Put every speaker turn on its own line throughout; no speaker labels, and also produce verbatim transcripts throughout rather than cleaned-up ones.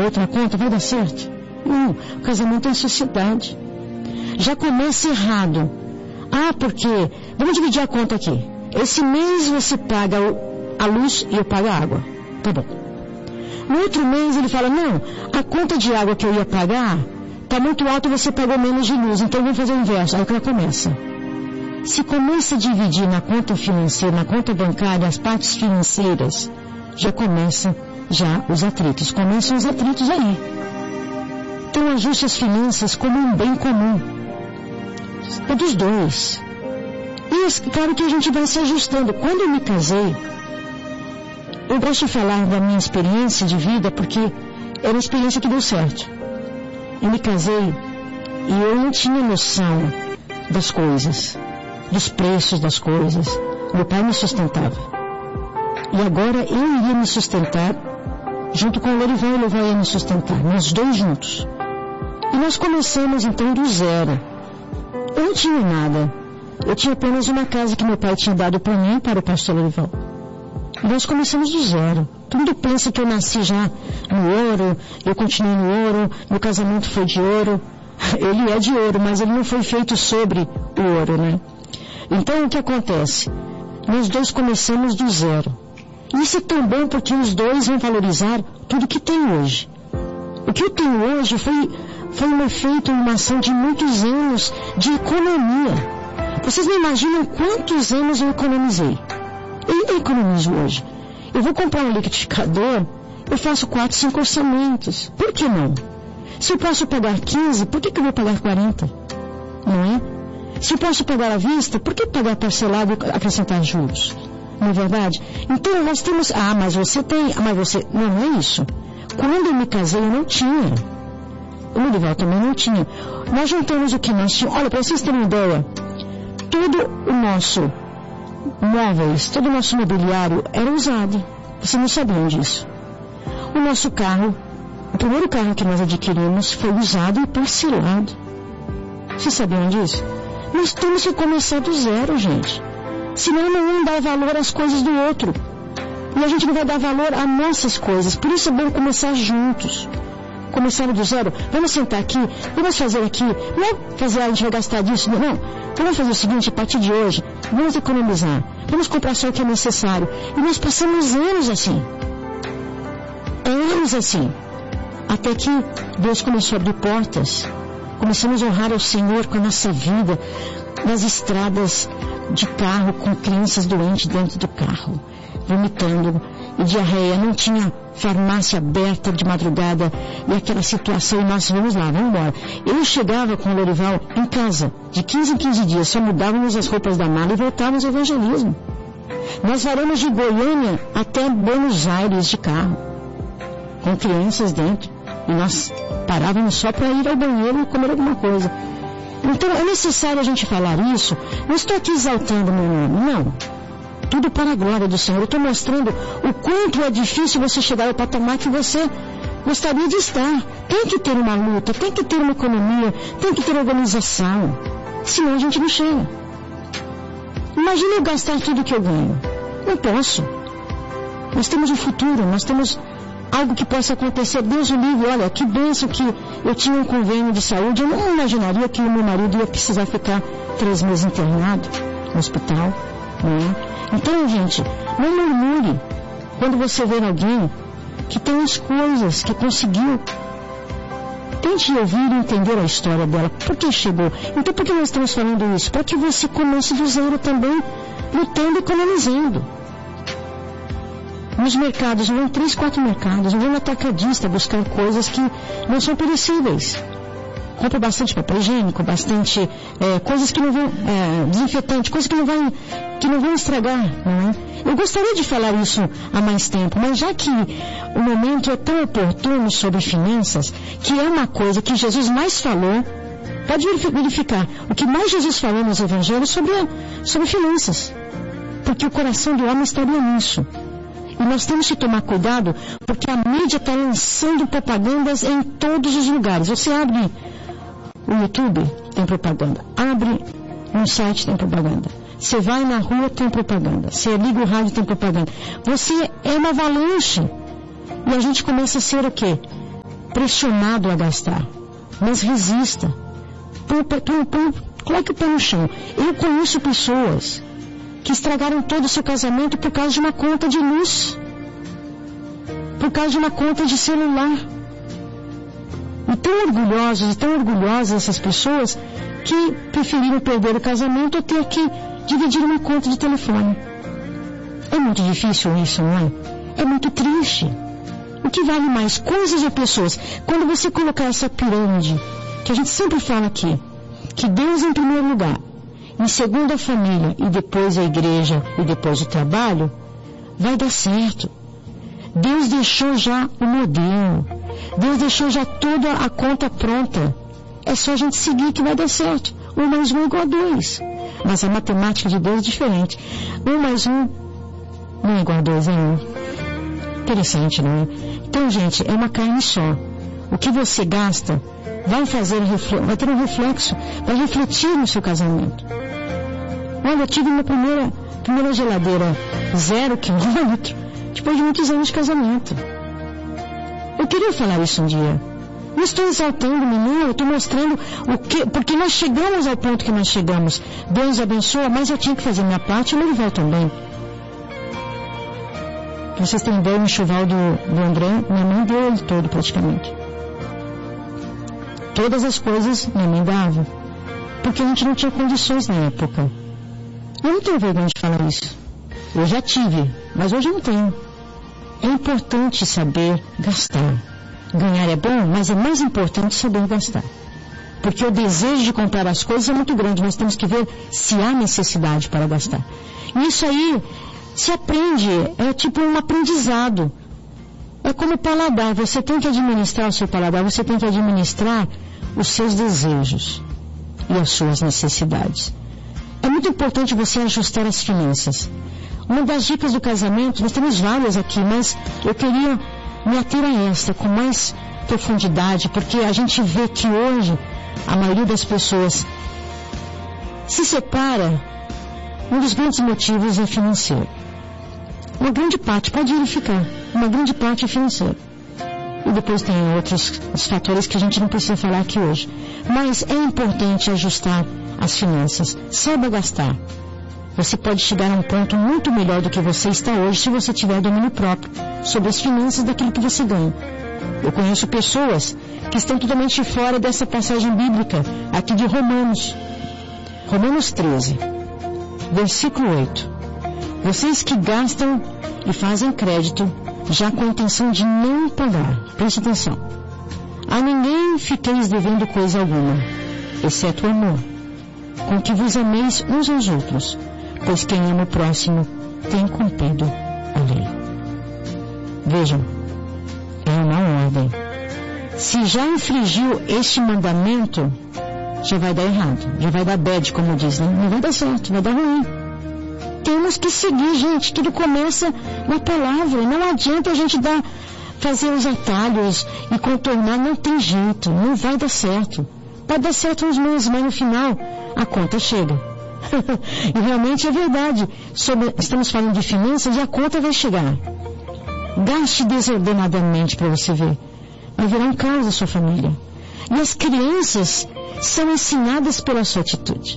outra conta, vai dar certo? Não, o casamento é em sociedade. Já começa errado. Ah, porque, vamos dividir a conta aqui. Esse mês você paga a luz e eu pago a água. Tá bom. No outro mês ele fala, não, a conta de água que eu ia pagar está muito alta e você pagou menos de luz, então vamos fazer o inverso. Aí o cara começa. Se começa a dividir na conta financeira, na conta bancária, as partes financeiras, já começa já os atritos. Começam os atritos aí. Então ajuste as finanças como um bem comum. É dos dois. E claro que a gente vai se ajustando. Quando eu me casei, eu gosto de falar da minha experiência de vida porque é uma experiência que deu certo. Eu me casei e eu não tinha noção das coisas, dos preços das coisas. Meu pai me sustentava. E agora eu iria me sustentar junto com o Lorival, e o Lorival ia me sustentar, nós dois juntos. E nós começamos então do zero. Eu não tinha nada. Eu tinha apenas uma casa que meu pai tinha dado para mim e para o pastor Lorival. E nós começamos do zero. Todo mundo pensa que eu nasci já no ouro, eu continuei no ouro, meu casamento foi de ouro. Ele é de ouro, mas ele não foi feito sobre o ouro, né? Então o que acontece? Nós dois começamos do zero. E isso é tão bom porque os dois vão valorizar tudo que tem hoje. O que eu tenho hoje foi, foi um efeito, uma ação de muitos anos de economia. Vocês não imaginam quantos anos eu economizei. Eu economizo hoje. Eu vou comprar um liquidificador, eu faço quatro, cinco orçamentos. Por que não? Se eu posso pagar quinze, por que, que eu vou pagar quarenta? Não é? Se eu posso pagar à vista, por que pagar parcelado e acrescentar juros? Não é verdade? Então nós temos... Ah, mas você tem... Ah, mas você... Não, não é isso. Quando eu me casei, eu não tinha. O Lorival também não tinha. Nós juntamos o que nós tínhamos. Olha, para vocês terem uma ideia, todo o nosso móveis, todo o nosso mobiliário era usado. Vocês não sabiam disso. O nosso carro, o primeiro carro que nós adquirimos foi usado e parcelado. Vocês sabiam disso? Nós temos que começar do zero, gente. Senão não dá valor às coisas do outro. E a gente não vai dar valor às nossas coisas. Por isso é bom começar juntos. Começar do zero. Vamos sentar aqui, vamos fazer aqui. Não é fazer, a gente vai gastar disso. Não, não. Vamos fazer o seguinte, a partir de hoje, vamos economizar. Vamos comprar só o que é necessário. E nós passamos anos assim. Anos assim. Até que Deus começou a abrir portas. Começamos a honrar ao Senhor com a nossa vida. Nas estradas de carro, com crianças doentes dentro do carro, vomitando e diarreia, não tinha farmácia aberta de madrugada e aquela situação, e nós vamos lá, vamos embora. Eu chegava com o Lorival em casa, de quinze em quinze dias, só mudávamos as roupas da mala e voltávamos ao evangelismo. Nós varamos de Goiânia até Buenos Aires de carro, com crianças dentro, e nós parávamos só para ir ao banheiro e comer alguma coisa. Então é necessário a gente falar isso. Não estou aqui exaltando meu nome, não. Tudo para a glória do Senhor. Eu estou mostrando o quanto é difícil você chegar ao patamar que você gostaria de estar. Tem que ter uma luta, tem que ter uma economia, tem que ter organização. Senão a gente não chega. Imagina eu gastar tudo que eu ganho. Não posso. Nós temos um futuro, nós temos algo que possa acontecer. Deus o livre, olha, que bênção que eu tinha um convênio de saúde. Eu não imaginaria que o meu marido ia precisar ficar três meses internado no hospital. Né? Então, gente, não murmure quando você vê alguém que tem as coisas, que conseguiu. Tente ouvir e entender a história dela. Por que chegou? Então, por que nós estamos falando isso? Para que você comece do zero também, lutando e economizando. Nos mercados, vão três, quatro mercados, vão no atacadista buscar coisas que não são perecíveis. Compra bastante papel higiênico, bastante é, coisas que não vão, é, desinfetante, coisas que não, vai, que não vão estragar, não é? Eu gostaria de falar isso há mais tempo, mas já que o momento é tão oportuno sobre finanças, que é uma coisa que Jesus mais falou, pode verificar, o que mais Jesus falou nos evangelhos sobre, sobre finanças. Porque o coração do homem estaria nisso. E nós temos que tomar cuidado, porque a mídia está lançando propagandas em todos os lugares. Você abre o YouTube, tem propaganda. Abre um site, tem propaganda. Você vai na rua, tem propaganda. Você liga o rádio, tem propaganda. Você é uma avalanche. E a gente começa a ser o quê? pressionado a gastar. Mas resista. Põe, põe, põe, coloque o pé no chão. Eu conheço pessoas que estragaram todo o seu casamento por causa de uma conta de luz, por causa de uma conta de celular. E tão orgulhosos e tão orgulhosas essas pessoas que preferiram perder o casamento ou ter que dividir uma conta de telefone. É muito difícil isso, não é? É muito triste. O que vale mais, coisas ou pessoas? Quando você colocar essa pirâmide, que a gente sempre fala aqui, que Deus em primeiro lugar, em segundo a família, e depois a igreja, e depois o trabalho, vai dar certo. Deus deixou já o modelo. Deus deixou já toda a conta pronta. É só a gente seguir que vai dar certo. Um mais um igual a dois. Mas a matemática de Deus é diferente. Um mais um não é igual a dois, é um. Interessante, não é? Então, gente, é uma carne só. O que você gasta vai fazer, vai ter um reflexo, vai refletir no seu casamento. Olha, eu tive minha primeira, primeira geladeira zero quilômetro depois de muitos anos de casamento. Eu queria falar isso um dia. Não estou exaltando-me, não, eu estou mostrando o que, porque nós chegamos ao ponto que nós chegamos. Deus abençoa, mas eu tinha que fazer minha parte e o Lorival também. Pra vocês terem ideia, o enxoval do, do André, minha mãe deu ele todo praticamente. Todas as coisas minha mãe dava. Porque a gente não tinha condições na época. Eu não tenho vergonha de falar isso. Eu já tive, mas hoje eu não tenho. É importante saber gastar. Ganhar é bom, mas é mais importante saber gastar. Porque o desejo de comprar as coisas é muito grande. Nós temos que ver se há necessidade para gastar. E isso aí se aprende, é tipo um aprendizado. É como o paladar. Você tem que administrar o seu paladar, você tem que administrar os seus desejos e as suas necessidades. É muito importante você ajustar as finanças. Uma das dicas do casamento, nós temos várias aqui, mas eu queria me ater a esta com mais profundidade, porque a gente vê que hoje a maioria das pessoas se separa. Um dos grandes motivos é financeiro. Uma grande parte, pode verificar, uma grande parte é financeiro. E depois tem outros os fatores que a gente não precisa falar aqui hoje. Mas é importante ajustar as finanças. Saiba gastar. Você pode chegar a um ponto muito melhor do que você está hoje se você tiver domínio próprio sobre as finanças daquilo que você ganha. Eu conheço pessoas que estão totalmente fora dessa passagem bíblica aqui de Romanos. Romanos treze, versículo oito. Vocês que gastam e fazem crédito já com a intenção de não pagar. Preste atenção. A ninguém fiqueis devendo coisa alguma, exceto o amor, com que vos ameis uns aos outros, pois quem ama o próximo tem cumprido a lei. Vejam, é uma ordem. Se já infringiu este mandamento, já vai dar errado, já vai dar bad, como diz, né? Não vai dar certo, vai dar ruim. Temos que seguir, gente, tudo começa na palavra. Não adianta a gente dar, fazer os atalhos e contornar, não tem jeito, não vai dar certo. Pode dar certo uns meses, mas no final a conta chega. E realmente é verdade. Sobre, estamos falando de finanças e a conta vai chegar. Gaste desordenadamente para você ver. Vai virar um caos a sua família. E as crianças são ensinadas pela sua atitude.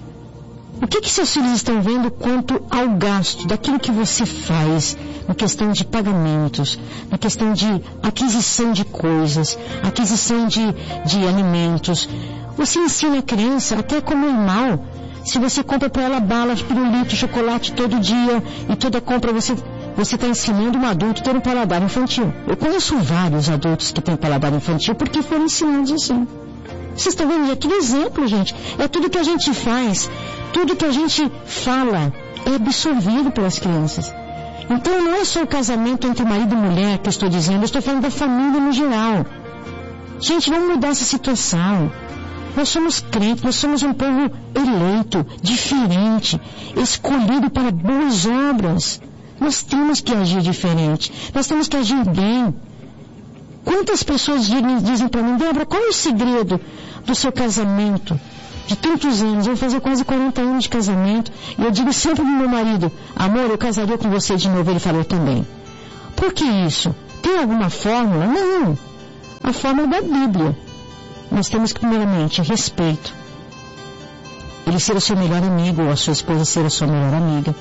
O que que seus filhos estão vendo quanto ao gasto daquilo que você faz na questão de pagamentos, na questão de aquisição de coisas, aquisição de, de alimentos? Você ensina a criança até a comer mal. Se você compra para ela balas, pirulito, chocolate todo dia e toda compra você você está ensinando um adulto a ter um paladar infantil. Eu conheço vários adultos que têm paladar infantil porque foram ensinados assim. Vocês estão vendo? É tudo exemplo, gente. É tudo que a gente faz, tudo que a gente fala é absorvido pelas crianças. Então não é só o casamento entre marido e mulher que eu estou dizendo, eu estou falando da família no geral. Gente, vamos mudar essa situação. Nós somos crentes, nós somos um povo eleito, diferente, escolhido para boas obras. Nós temos que agir diferente, nós temos que agir bem. Quantas pessoas dizem para mim, Débora, qual é o segredo do seu casamento? De tantos anos, eu vou fazer quase quarenta anos de casamento, e eu digo sempre pro meu marido, amor, eu casaria com você de novo. Ele falou também. Por que isso? Tem alguma fórmula? Não. a forma da Bíblia. Nós temos que, primeiramente, respeito. Ele ser o seu melhor amigo, ou a sua esposa ser a sua melhor amiga.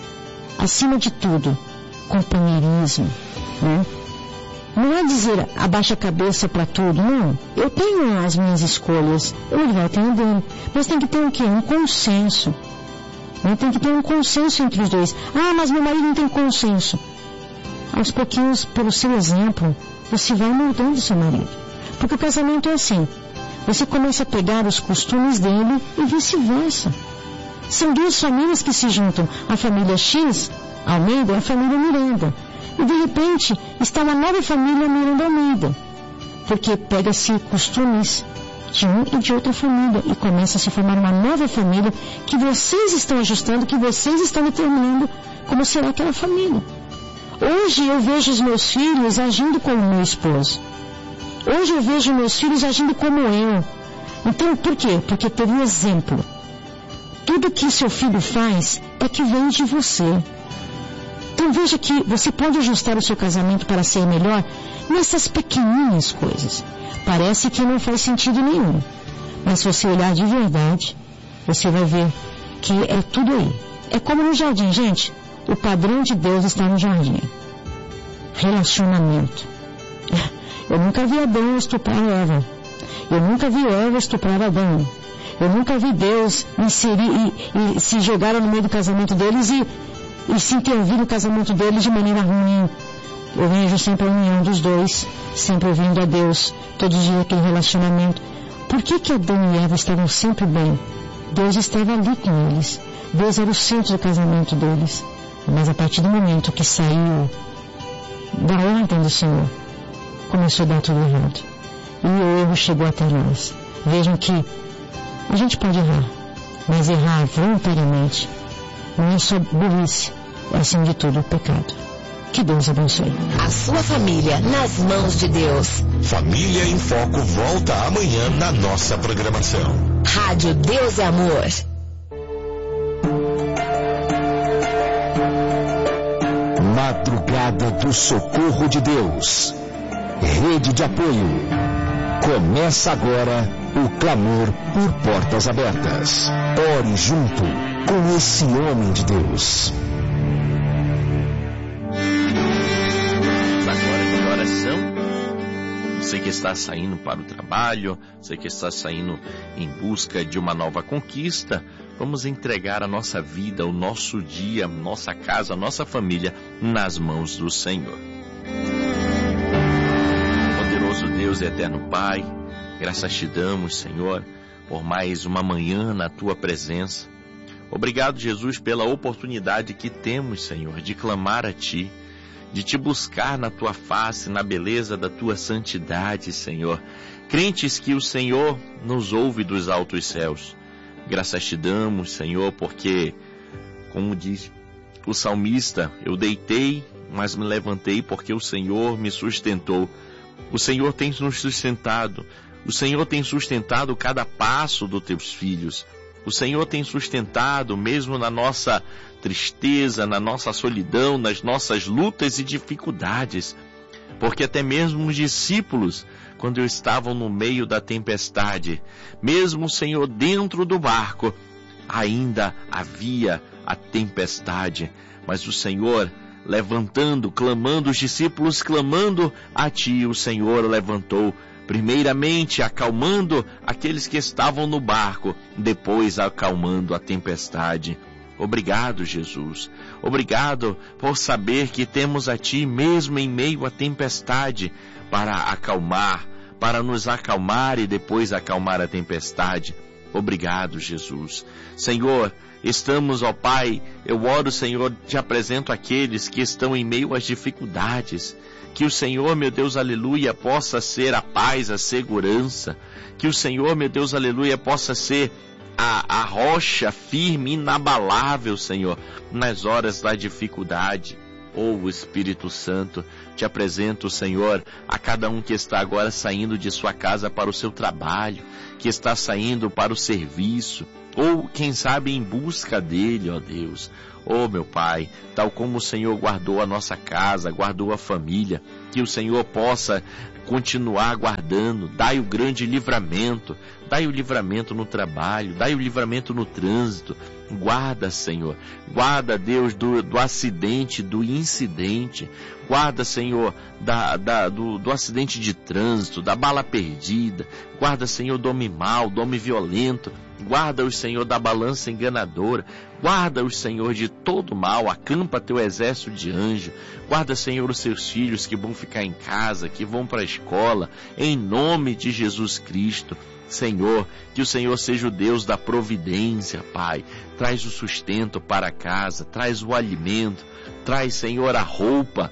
Acima de tudo, companheirismo, né? Não é dizer abaixa a cabeça para tudo, não. Eu tenho as minhas escolhas, ele vai ter dele. Mas tem que ter o quê? Um consenso. Né? Tem que ter um consenso entre os dois. Ah, mas meu marido não tem consenso. Aos pouquinhos, pelo seu exemplo, você vai moldando seu marido. Porque o casamento é assim. Você começa a pegar os costumes dele e vice-versa. São duas famílias que se juntam. A família X, Almeida, e a família Miranda. E de repente está uma nova família Miranda Almeida. Porque pega-se costumes de um e de outra família e começa a se formar uma nova família que vocês estão ajustando, que vocês estão determinando como será aquela família. Hoje eu vejo os meus filhos agindo como meu esposo. Hoje eu vejo meus filhos agindo como eu. Então, por quê? Porque teve um exemplo. Tudo que seu filho faz é que vem de você. Então veja que você pode ajustar o seu casamento para ser melhor nessas pequenininhas coisas. Parece que não faz sentido nenhum. Mas se você olhar de verdade, você vai ver que é tudo aí. É como no jardim, gente. O padrão de Deus está no jardim. Relacionamento. Eu nunca vi Adão estuprar Eva. Eu nunca vi Eva estuprar Adão. Eu nunca vi Deus inserir e, e se jogar no meio do casamento deles e, e se intervir no casamento deles de maneira ruim. Eu vejo sempre a união dos dois, sempre ouvindo a Deus, todos os dias aquele relacionamento. Por que que Adão e Eva estavam sempre bem? Deus estava ali com eles. Deus era o centro do casamento deles. Mas a partir do momento que saiu da ordem do Senhor, começou a dar tudo errado. E o erro chegou até nós. Vejam que a gente pode errar, mas errar voluntariamente não é só burrice, é acima de tudo o pecado. Que Deus abençoe.
A sua família nas mãos de Deus.
Família em Foco volta amanhã na nossa programação.
Rádio Deus é Amor.
Madrugada do Socorro de Deus. Rede de apoio. Começa agora o clamor por portas abertas. Ore junto com esse homem de Deus.
Agora em oração, você que está saindo para o trabalho, você que está saindo em busca de uma nova conquista, vamos entregar a nossa vida, o nosso dia, nossa casa, nossa família nas mãos do Senhor. Poderoso Deus e eterno Pai, graças te damos, Senhor, por mais uma manhã na Tua presença. Obrigado, Jesus, pela oportunidade que temos, Senhor, de clamar a Ti, de Te buscar na Tua face, na beleza da Tua santidade, Senhor. Crentes que o Senhor nos ouve dos altos céus. Graças te damos, Senhor, porque, como diz o salmista, eu deitei, mas me levantei porque o Senhor me sustentou. O Senhor tem nos sustentado. O Senhor tem sustentado cada passo dos teus filhos. O Senhor tem sustentado mesmo na nossa tristeza, na nossa solidão, nas nossas lutas e dificuldades. Porque até mesmo os discípulos, quando estavam no meio da tempestade, mesmo o Senhor dentro do barco, ainda havia a tempestade. Mas o Senhor levantando, clamando, os discípulos clamando a Ti, o Senhor levantou, primeiramente acalmando aqueles que estavam no barco, depois acalmando a tempestade. Obrigado, Jesus. Obrigado por saber que temos a Ti mesmo em meio à tempestade para acalmar, para nos acalmar e depois acalmar a tempestade. Obrigado, Jesus. Senhor, estamos, ó Pai, eu oro, Senhor, te apresento aqueles que estão em meio às dificuldades. Que o Senhor, meu Deus, aleluia, possa ser a paz, a segurança. Que o Senhor, meu Deus, aleluia, possa ser a, a rocha firme, inabalável, Senhor, nas horas da dificuldade. Oh, Espírito Santo, te apresento, Senhor, a cada um que está agora saindo de sua casa para o seu trabalho, que está saindo para o serviço, ou quem sabe em busca dele, ó Deus. Oh, meu Pai, tal como o Senhor guardou a nossa casa, guardou a família, que o Senhor possa continuar guardando. Dai o grande livramento, dai o livramento no trabalho, dai o livramento no trânsito. Guarda, Senhor, guarda, Deus, do, do acidente, do incidente. Guarda, Senhor, da, da, do, do acidente de trânsito, da bala perdida. Guarda, Senhor, do homem mau, do homem violento. Guarda-os, Senhor, da balança enganadora. Guarda-os, Senhor, de todo mal. Acampa teu exército de anjo. Guarda, Senhor, os seus filhos que vão ficar em casa, que vão para a escola, em nome de Jesus Cristo. Senhor, que o Senhor seja o Deus da providência, Pai. Traz o sustento para casa, traz o alimento, traz, Senhor, a roupa,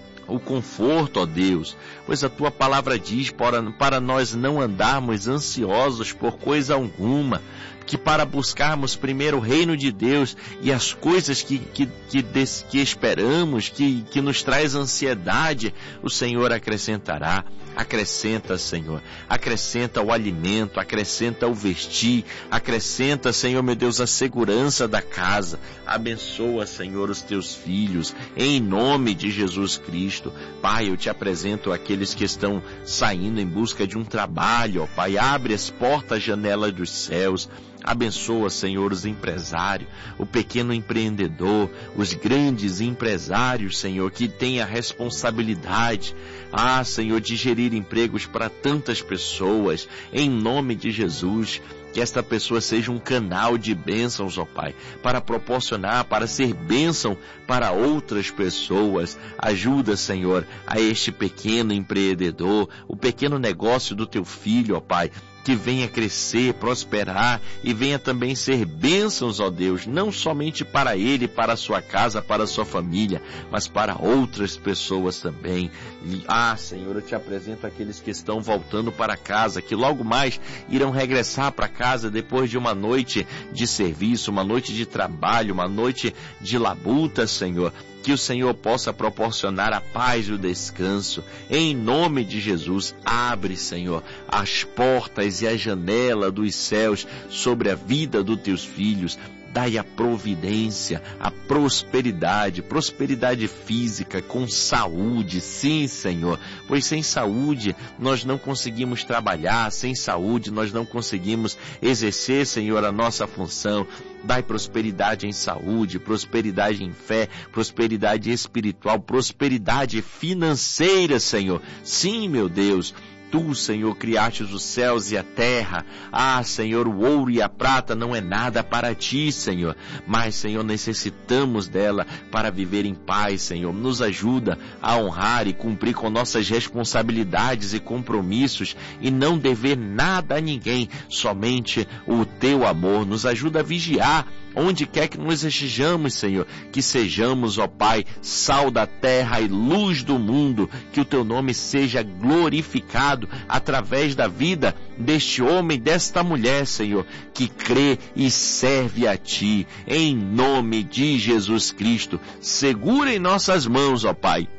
o conforto, ó Deus, pois a Tua palavra diz para, para nós não andarmos ansiosos por coisa alguma, que para buscarmos primeiro o reino de Deus e as coisas que, que, que, des, que esperamos, que, que nos traz ansiedade, o Senhor acrescentará. Acrescenta, Senhor, acrescenta o alimento, acrescenta o vestir, acrescenta, Senhor, meu Deus, a segurança da casa. Abençoa, Senhor, os teus filhos, em nome de Jesus Cristo. Pai, eu te apresento aqueles que estão saindo em busca de um trabalho, ó Pai. Abre as portas, janelas dos céus. Abençoa, Senhor, os empresários, o pequeno empreendedor, os grandes empresários, Senhor, que têm a responsabilidade, ah, Senhor, de gerir empregos para tantas pessoas, em nome de Jesus. Que esta pessoa seja um canal de bênçãos, ó Pai, para proporcionar, para ser bênção para outras pessoas. Ajuda, Senhor, a este pequeno empreendedor, o pequeno negócio do teu filho, ó Pai, que venha crescer, prosperar e venha também ser bênçãos, ó Deus, não somente para ele, para a sua casa, para a sua família, mas para outras pessoas também. E, ah, Senhor, eu te apresento aqueles que estão voltando para casa, que logo mais irão regressar para casa depois de uma noite de serviço, uma noite de trabalho, uma noite de labuta, Senhor. Que o Senhor possa proporcionar a paz e o descanso. Em nome de Jesus, abre, Senhor, as portas e a janela dos céus sobre a vida dos teus filhos. Dai a providência, a prosperidade, prosperidade física, com saúde, sim, Senhor, pois sem saúde nós não conseguimos trabalhar, sem saúde nós não conseguimos exercer, Senhor, a nossa função. Dai prosperidade em saúde, prosperidade em fé, prosperidade espiritual, prosperidade financeira, Senhor. Sim, meu Deus. Tu, Senhor, criaste os céus e a terra. Ah, Senhor, o ouro e a prata não é nada para ti, Senhor. Mas, Senhor, necessitamos dela para viver em paz, Senhor. Nos ajuda a honrar e cumprir com nossas responsabilidades e compromissos e não dever nada a ninguém, somente o teu amor. Nos ajuda a vigiar onde quer que nós estejamos, Senhor, que sejamos, ó Pai, sal da terra e luz do mundo, que o teu nome seja glorificado através da vida deste homem, desta mulher, Senhor, que crê e serve a ti, em nome de Jesus Cristo. Segura em nossas mãos, ó Pai.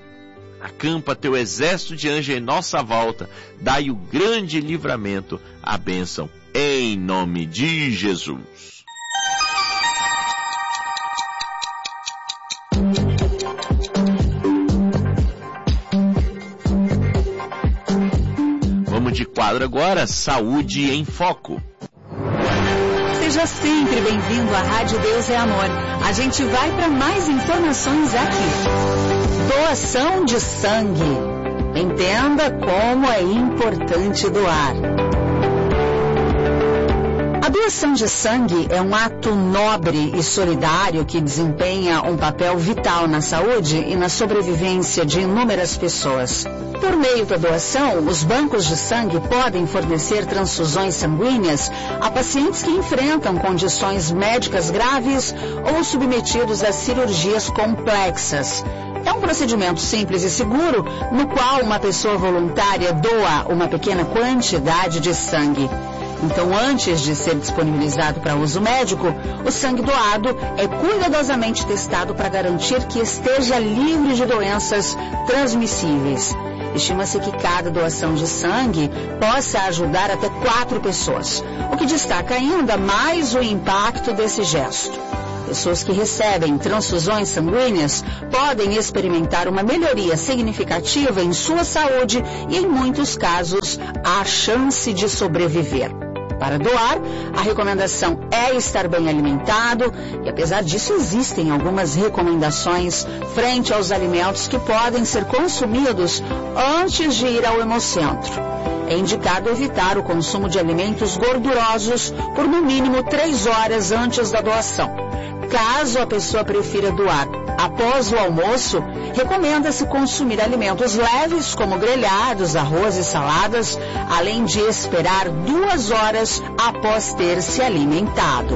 Acampa teu exército de anjos em nossa volta, dai o grande livramento, a bênção, em nome de Jesus. De quadro agora, Saúde em Foco.
Seja sempre bem-vindo à Rádio Deus é Amor. A gente vai para mais informações aqui. Doação de sangue. Entenda como é importante doar. A doação de sangue é um ato nobre e solidário que desempenha um papel vital na saúde e na sobrevivência de inúmeras pessoas. Por meio da doação, os bancos de sangue podem fornecer transfusões sanguíneas a pacientes que enfrentam condições médicas graves ou submetidos a cirurgias complexas. É um procedimento simples e seguro, no qual uma pessoa voluntária doa uma pequena quantidade de sangue. Então, antes de ser disponibilizado para uso médico, o sangue doado é cuidadosamente testado para garantir que esteja livre de doenças transmissíveis. Estima-se que cada doação de sangue possa ajudar até quatro pessoas, o que destaca ainda mais o impacto desse gesto. Pessoas que recebem transfusões sanguíneas podem experimentar uma melhoria significativa em sua saúde e, em muitos casos, a chance de sobreviver. Para doar, a recomendação é estar bem alimentado e, apesar disso, existem algumas recomendações frente aos alimentos que podem ser consumidos antes de ir ao hemocentro. É indicado evitar o consumo de alimentos gordurosos por no mínimo três horas antes da doação. Caso a pessoa prefira doar após o almoço, recomenda-se consumir alimentos leves como grelhados, arroz e saladas, além de esperar duas horas após ter se alimentado.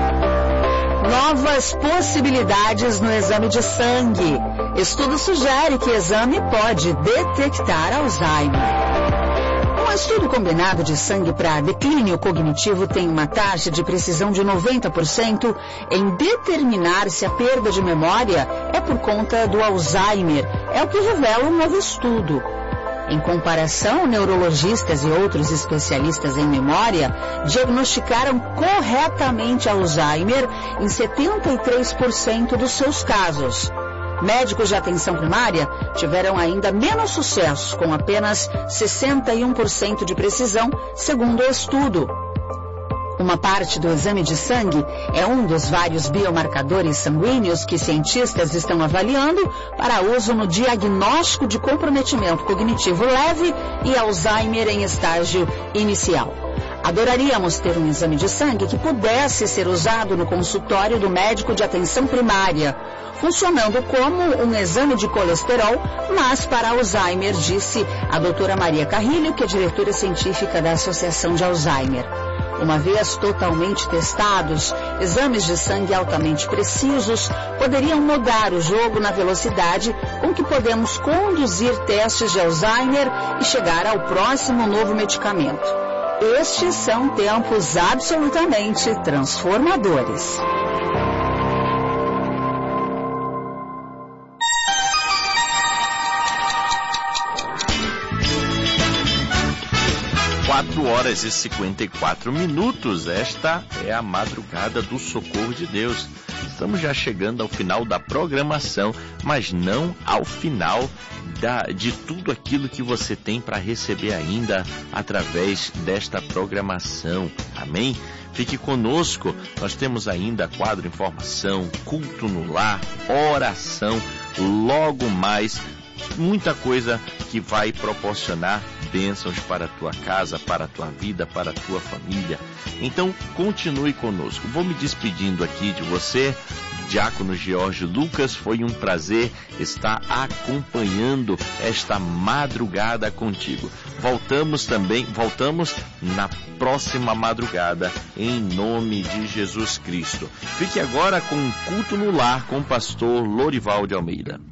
Novas possibilidades no exame de sangue. Estudo sugere que o exame pode detectar Alzheimer. Um estudo combinado de sangue para declínio cognitivo tem uma taxa de precisão de noventa por cento em determinar se a perda de memória é por conta do Alzheimer, é o que revela um novo estudo. Em comparação, neurologistas e outros especialistas em memória diagnosticaram corretamente Alzheimer em setenta e três por cento dos seus casos. Médicos de atenção primária tiveram ainda menos sucesso, com apenas sessenta e um por cento de precisão, segundo o estudo. Uma parte do exame de sangue é um dos vários biomarcadores sanguíneos que cientistas estão avaliando para uso no diagnóstico de comprometimento cognitivo leve e Alzheimer em estágio inicial. Adoraríamos ter um exame de sangue que pudesse ser usado no consultório do médico de atenção primária, funcionando como um exame de colesterol, mas para Alzheimer, disse a doutora Maria Carrilho, que é diretora científica da Associação de Alzheimer. Uma vez totalmente testados, exames de sangue altamente precisos poderiam mudar o jogo na velocidade com que podemos conduzir testes de Alzheimer e chegar ao próximo novo medicamento. Estes são tempos absolutamente transformadores.
quatro horas e cinquenta e quatro minutos, esta é a madrugada do Socorro de Deus. Estamos já chegando ao final da programação, mas não ao final da, de tudo aquilo que você tem para receber ainda através desta programação. Amém? Fique conosco, nós temos ainda quadro informação, culto no lar, oração, logo mais, muita coisa que vai proporcionar bênçãos para a tua casa, para a tua vida, para a tua família. Então, continue conosco. Vou me despedindo aqui de você, Diácono George Lucas. Foi um prazer estar acompanhando esta madrugada contigo. Voltamos também, voltamos na próxima madrugada, em nome de Jesus Cristo. Fique agora com um culto no lar com o pastor Lorival de Almeida.